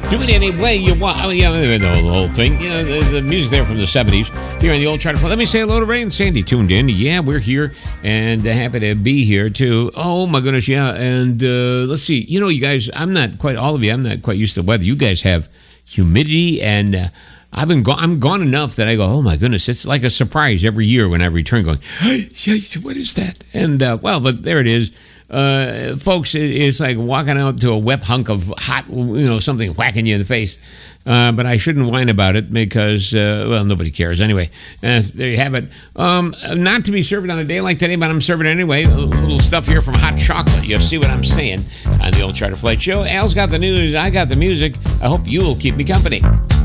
Do it any way you want. Oh, yeah, the whole thing. You know, the music there from the 70s here on the old chart. Let me say hello to Ray and Sandy tuned in. Yeah, we're here and happy to be here too. Oh my goodness, yeah. And let's see. You know, you guys, I'm not quite used to the weather. You guys have humidity, and I'm gone enough that I go, oh my goodness, it's like a surprise every year when I return going, hey, what is that? And but there it is. Folks, it's like walking out to a wet hunk of hot, something whacking you in the face. But I shouldn't whine about it because, nobody cares anyway. There you have it. Not to be served on a day like today, but I'm serving it anyway. A little stuff here from Hot Chocolate. You see what I'm saying on the Old Charter Flight Show. Al's got the news. I got the music. I hope you'll keep me company.